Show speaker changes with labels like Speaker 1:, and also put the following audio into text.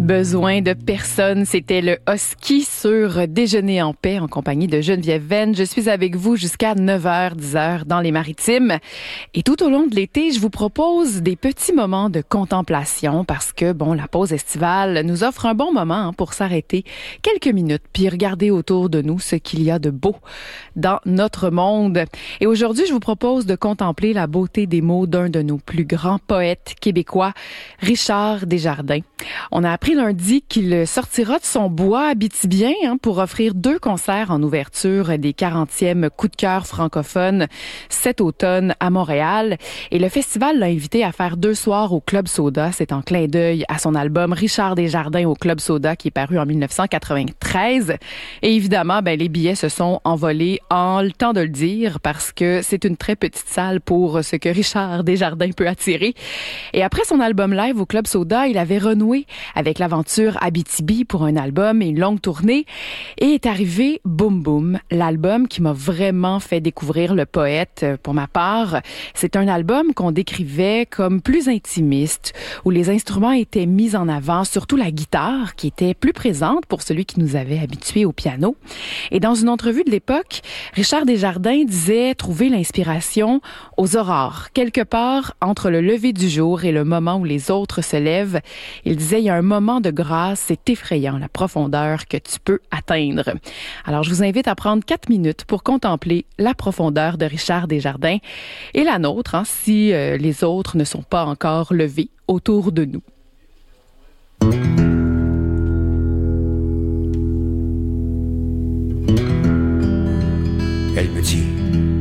Speaker 1: Besoin de personne, c'était le Husky sur Déjeuner en paix en compagnie de Geneviève Venn. Je suis avec vous jusqu'à 9h, 10h dans les Maritimes. Et tout au long de l'été, je vous propose des petits moments de contemplation parce que, la pause estivale nous offre un bon moment pour s'arrêter quelques minutes puis regarder autour de nous ce qu'il y a de beau dans notre monde. Et aujourd'hui, je vous propose de contempler la beauté des mots d'un de nos plus grands poètes québécois, Richard Desjardins. On a appris lundi qu'il sortira de son bois abitibien pour offrir 2 concerts en ouverture des 40e Coups de cœur francophones cet automne à Montréal. Et le festival l'a invité à faire 2 soirs au Club Soda. C'est en clin d'œil à son album Richard Desjardins au Club Soda qui est paru en 1993. Et évidemment, les billets se sont envolés en le temps de le dire parce que c'est une très petite salle pour ce que Richard Desjardins peut attirer. Et après son album live au Club Soda, il avait renoué avec l'aventure Abitibi pour un album et une longue tournée. Et est arrivé Boom Boom, l'album qui m'a vraiment fait découvrir le poète pour ma part. C'est un album qu'on décrivait comme plus intimiste, où les instruments étaient mis en avant, surtout la guitare qui était plus présente pour celui qui nous avait habitués au piano. Et dans une entrevue de l'époque, Richard Desjardins disait trouver l'inspiration aux aurores, quelque part entre le lever du jour et le moment où les autres se lèvent. Il disait, il y a un moment de grâce, c'est effrayant la profondeur que tu peux atteindre. Alors, je vous invite à prendre 4 minutes pour contempler la profondeur de Richard Desjardins et la nôtre, si les autres ne sont pas encore levés autour de nous.